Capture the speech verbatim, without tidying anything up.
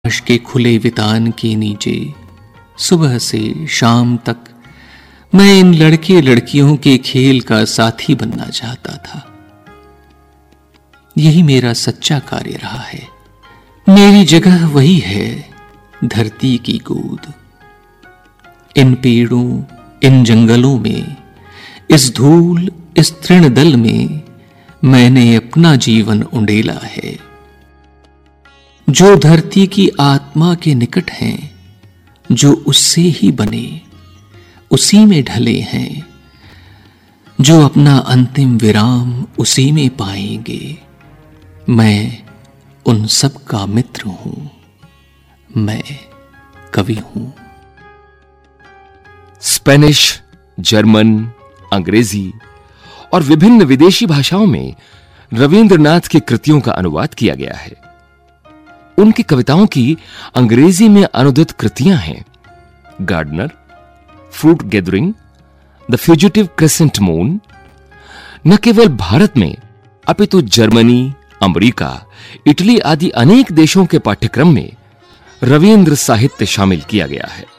आकाश के खुले वितान के नीचे सुबह से शाम तक मैं इन लड़के लड़कियों के खेल का साथी बनना चाहता था। यही मेरा सच्चा कार्य रहा है। मेरी जगह वही है, धरती की गोद। इन पेड़ों, इन जंगलों में, इस धूल, इस तृणदल में मैंने अपना जीवन उंडेला है। जो धरती की आत्मा के निकट हैं, जो उससे ही बने, उसी में ढले हैं, जो अपना अंतिम विराम उसी में पाएंगे। मैं उन सब का मित्र हूं, मैं कवि हूं। स्पेनिश, जर्मन, अंग्रेजी और विभिन्न विदेशी भाषाओं में रवींद्रनाथ की कृतियों का अनुवाद किया गया है। उनकी कविताओं की अंग्रेजी में अनुदित कृतियां हैं gardener, fruit gathering, the fugitive crescent moon. न केवल भारत में अपितु जर्मनी, अमेरिका, इटली आदि अनेक देशों के पाठ्यक्रम में रवींद्र साहित्य शामिल किया गया है।